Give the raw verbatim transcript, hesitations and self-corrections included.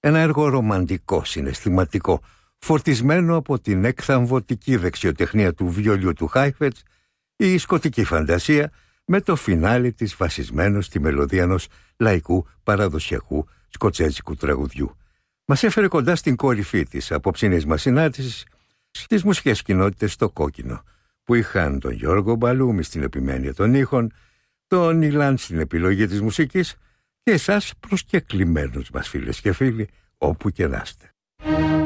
Ένα έργο ρομαντικό, συναισθηματικό, φορτισμένο από την εκθαμβωτική δεξιοτεχνία του βιολιού του Χάιφετς, η σκοτική φαντασία με το φινάλι της βασισμένο στη μελωδία ενός λαϊκού παραδοσιακού σκοτσέζικου τραγουδιού. Μας έφερε κοντά στην κορυφή της απόψινής μας συνάντησης στις μουσικές κοινότητες στο Κόκκινο, που είχαν τον Γιώργο Μπαλούμη στην επιμέλεια των ήχων, τον Ιλάν στην επιλογή της μουσικής και εσάς προσκεκλημένους μας φίλες και φίλοι, όπου και να είστε.